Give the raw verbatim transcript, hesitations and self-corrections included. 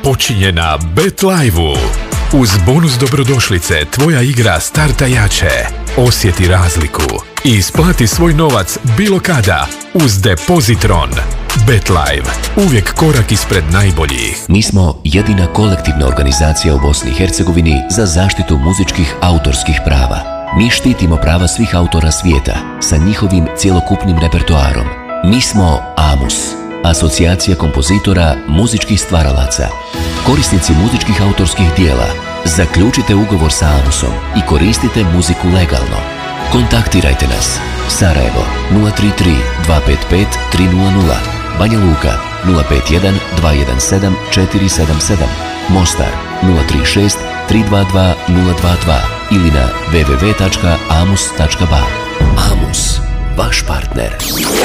počinje na BetLive-u. Uz bonus dobrodošlice tvoja igra starta jače. Osjeti razliku i isplati svoj novac bilo kada uz Depozitron. BetLive. Uvijek korak ispred najboljih. Mi smo jedina kolektivna organizacija u Bosni i Hercegovini za zaštitu muzičkih autorskih prava. Mi štitimo prava svih autora svijeta sa njihovim cjelokupnim repertoarom. Mi smo AMUS, Asocijacija kompozitora muzičkih stvaralaca. Korisnici muzičkih autorskih dijela, zaključite ugovor sa AMUSom i koristite muziku legalno. Kontaktirajte nas. Sarajevo nula tri tri dva pet pet tri nula nula, Banja Luka nula pet jedan dva jedan sedam četiri sedam sedam, Mostar nula tri šest tri dva dva nula dva dva ili na w w w tačka amus tačka ba. AMUS, vaš partner.